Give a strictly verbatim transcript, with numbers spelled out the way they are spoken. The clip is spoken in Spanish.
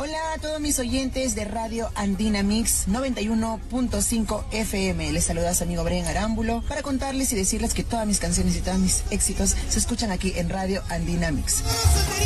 Hola a todos mis oyentes de Radio Andina Mix noventa y uno punto cinco F M. Les saluda a su amigo Brian Arámbulo para contarles y decirles que todas mis canciones y todos mis éxitos se escuchan aquí en Radio Andina Mix.